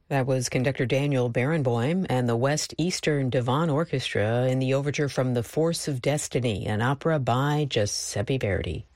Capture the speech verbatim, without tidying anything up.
That was conductor Daniel Barenboim and the West Eastern Divan Orchestra in the overture from The Force of Destiny, an opera by Giuseppe Verdi.